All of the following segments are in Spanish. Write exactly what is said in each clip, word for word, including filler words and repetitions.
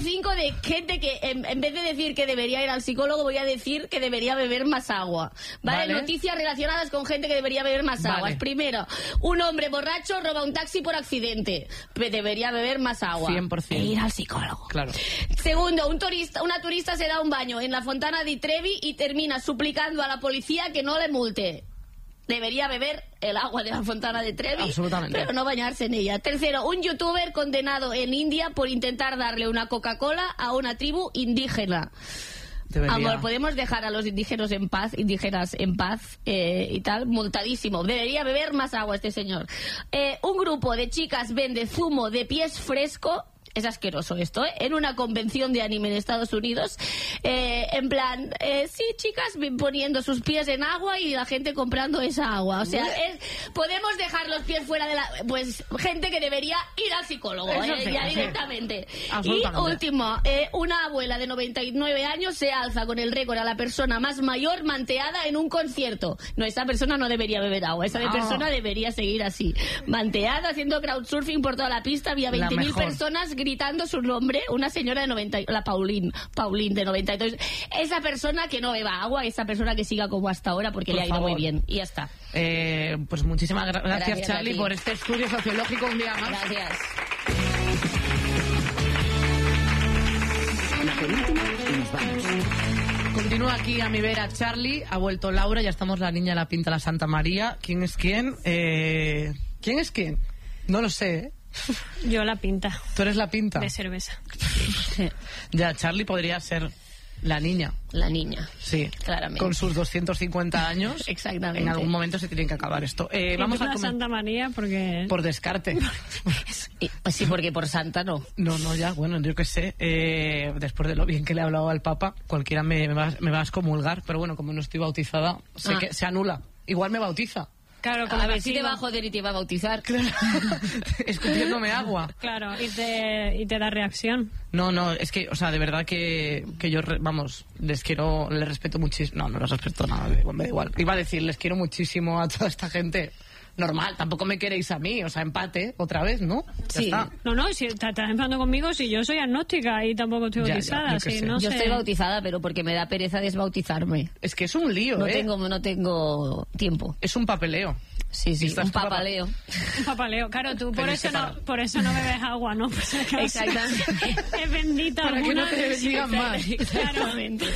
cinco de gente que en, en vez de decir que debería ir al psicólogo, voy a decir que debería beber más agua. ¿Vale? Vale. Noticias relacionadas con gente que debería beber más Vale. agua. Primero, un hombre borracho roba un taxi por accidente. Debería beber más agua. cien por ciento. E ir al psicólogo. Claro. Segundo, un turista, una turista se da un baño en la Fontana di Trevi y termina suplicando a la policía que no le multe. Debería beber el agua de la Fontana de Trevi, absolutamente, pero no bañarse en ella. Tercero, un youtuber condenado en India por intentar darle una Coca-Cola a una tribu indígena. Debería. Amor, podemos dejar a los indígenas en paz, indígenas en paz eh, y tal, multadísimo. Debería beber más agua este señor. Eh, un grupo de chicas vende zumo de pies fresco. Es asqueroso esto, ¿eh? En una convención de anime en Estados Unidos, eh, en plan, eh, sí, chicas poniendo sus pies en agua y la gente comprando esa agua. O sea, es, podemos dejar los pies fuera de la... Pues gente que debería ir al psicólogo, eh, sí, ya sí. directamente. Y último, eh, una abuela de noventa y nueve años se alza con el récord a la persona más mayor manteada en un concierto. No, esa persona no debería beber agua, esa no. persona debería seguir así, manteada, haciendo crowdsurfing por toda la pista, había veinte mil personas gritando su nombre, una señora de noventa, la Pauline, Pauline de noventa y dos. Esa persona que no beba agua, esa persona que siga como hasta ahora porque por le ha ido favor. muy bien. Y ya está. Eh, pues muchísimas gra gracias, gracias Charlie, por este estudio sociológico un día más. Gracias. La penúltima y nos vamos. Continúa aquí a mi vera Charlie, ha vuelto Laura, ya estamos la niña, la pinta, la Santa María. ¿Quién es quién? Eh, ¿Quién es quién? No lo sé, ¿eh? Yo la pinta. ¿Tú eres la pinta? De cerveza. Ya, Charlie podría ser la niña. La niña. Sí, claramente. Con sus doscientos cincuenta años. Exactamente. En algún momento se tiene que acabar esto. Eh, vamos a comer... Santa María porque... Por descarte. Sí, porque por santa no. No, no, ya, bueno, yo qué sé. Eh, después de lo bien que le he hablado al Papa, cualquiera me, me, va, me va a excomulgar, pero bueno, como no estoy bautizada, sé ah. que se anula. Igual me bautiza. Claro, a ver si te va a joder y te va a bautizar. Claro. Escupiéndome agua. Claro, y te, y te da reacción. No, no, es que, o sea, de verdad que, que yo, vamos, les quiero, les respeto muchísimo. No, no les respeto nada, me da igual. Iba a decir, les quiero muchísimo a toda esta gente. Normal, tampoco me queréis a mí, o sea, empate otra vez, ¿no? Ya sí. está. No, no, si estás empezando conmigo, si yo soy agnóstica y tampoco estoy bautizada. Ya, ya, si sé. no yo sé. estoy bautizada, pero porque me da pereza desbautizarme. Es que es un lío, no ¿eh? Tengo, no tengo tiempo. Es un papeleo. Sí, sí, un papaleo. Un papaleo. Claro, tú por eso, no, por eso no bebes agua, ¿no? Pues exactamente. Es bendita. Para que no te digan más. Exactamente.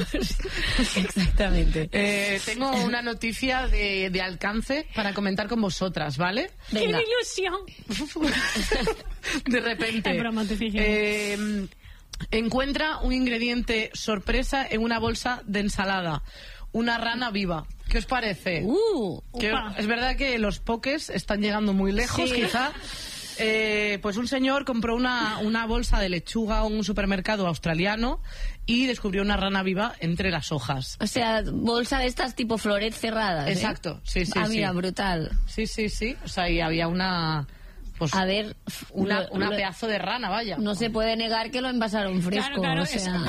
Exactamente. Eh, tengo una noticia de, de alcance para comentar con vosotras, ¿vale? Venga. ¡Qué ilusión! De repente. Es broma, te fijas. Eh, encuentra un ingrediente sorpresa en una bolsa de ensalada. Una rana viva. ¿Qué os parece? Uh, que es verdad que los pokés están llegando muy lejos, sí. quizá. Eh, pues un señor compró una, una bolsa de lechuga en un supermercado australiano y descubrió una rana viva entre las hojas. O sea, bolsa de estas tipo floret cerradas. Exacto, ¿eh? sí, sí, ah, sí. mira, brutal. Sí, sí, sí. O sea, y había una... Pues a ver, una, lo, una lo, pedazo de rana, vaya. No se puede negar que lo envasaron fresco, claro, claro, o sea,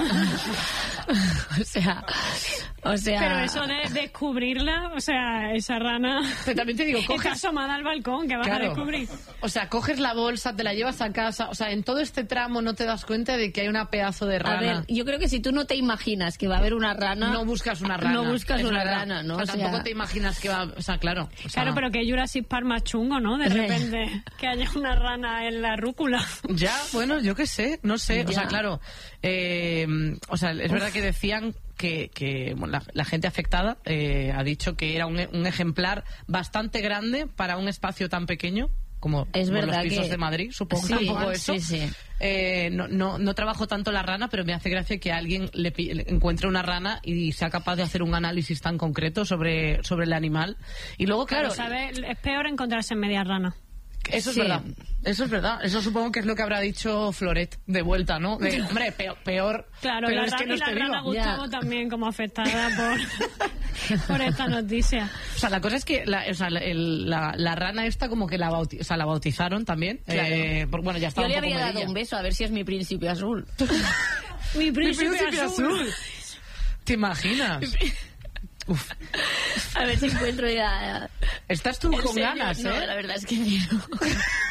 o sea, o sea. Pero eso de descubrirla, o sea, esa rana. Pero también te digo, coges. Está asomada al balcón, que vas claro. a descubrir. O sea, coges la bolsa, te la llevas a casa, o sea, en todo este tramo no te das cuenta de que hay una pedazo de rana. A ver, yo creo que si tú no te imaginas que va a haber una rana, no buscas una rana. No buscas es una verdad. rana, ¿no? O sea, o sea, tampoco te imaginas que va, o sea, claro. O sea, claro, pero que Jurassic Park más chungo, ¿no? De repente que haya una rana en la rúcula. Ya, bueno, yo qué sé, no sé, ya. o sea, claro, eh, o sea, es Uf. verdad que decían que, que bueno, la, la gente afectada eh, ha dicho que era un, un ejemplar bastante grande para un espacio tan pequeño como es verdad los pisos que... de Madrid, supongo sí, que tampoco eso. Sí, sí. Eh, no, no, no trabajo tanto la rana, pero me hace gracia que alguien le, le encuentre una rana y sea capaz de hacer un análisis tan concreto sobre, sobre el animal. Y luego, claro... Pero, ¿sabes? Es peor encontrarse en media rana. Eso es sí. verdad, eso es verdad. Eso supongo que es lo que habrá dicho Floret de vuelta, ¿no? De, hombre, peor, peor claro, peor la, es que no y la esté rana viva. Gustavo ya. también como afectada por, por esta noticia. O sea, la cosa es que la, o sea, la, el, la, la rana esta como que la, bauti, o sea, la bautizaron también. Claro. Eh, por, bueno, ya estaba Yo le un poco había medilla. dado un beso a ver si es mi príncipe azul. Mi príncipe, mi príncipe azul. azul. ¿Te imaginas? Uf. A ver si encuentro ya... Estás tú con serio? ganas, no, ¿eh? la verdad es que no.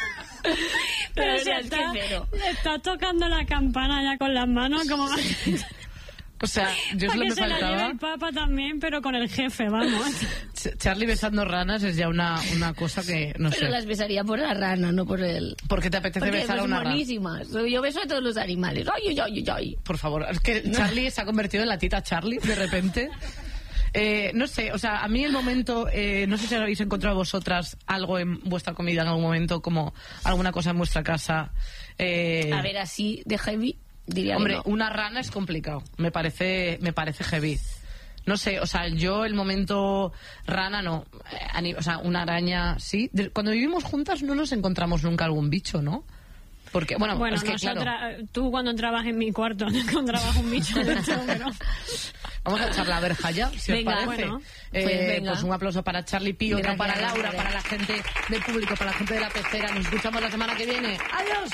Pero o si sea, es está, que cero. está tocando la campana ya con las manos, como O sea, yo es para lo que que se la lleve faltaba. el Papa también, pero con el jefe, vamos. Ch- Charlie besando ranas es ya una, una cosa que, no Pero sé. las besaría por la rana, no por el... ¿Por qué te apetece Porque besar a son una rana? buenísimas. Yo beso a todos los animales. Ay, ay, ay, ay. Por favor, es que Charlie se ha convertido en la tita Charlie de repente. Eh, no sé, o sea, a mí el momento, eh, no sé si habéis encontrado vosotras algo en vuestra comida en algún momento, como alguna cosa en vuestra casa. Eh, A ver, así de heavy, diría hombre, que no. una rana es complicado, me parece, me parece heavy. No sé, o sea, yo el momento rana no, eh, a ni- o sea, una araña sí. De- cuando vivimos juntas no nos encontramos nunca algún bicho, ¿no? Porque, bueno, Bueno, es que nosotras, claro, tú cuando entrabas en mi cuarto no encontrabas un bicho de hecho, pero... vamos a echar la verja ya, si Venga, os parece. bueno, Eh, pues venga. pues un aplauso para Charlie Pi, otro Gracias, para Laura, gracias. para la gente del público, para la gente de la pecera. Nos escuchamos la semana que viene. ¡Adiós!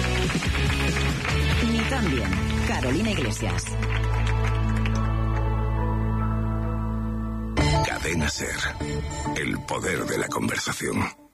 Ni tan bien. Carolina Iglesias. Cadena Ser. El poder de la conversación.